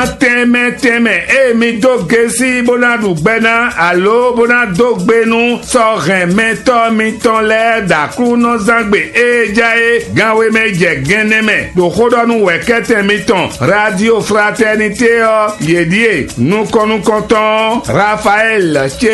teme mi do gesi bona du gbena alo bona do gbenu so remeto mi ton le da kru no zangbe jae ganwe me je geneme do khodonu wekete mi ton radio fraternité yedie nous konton Raphaël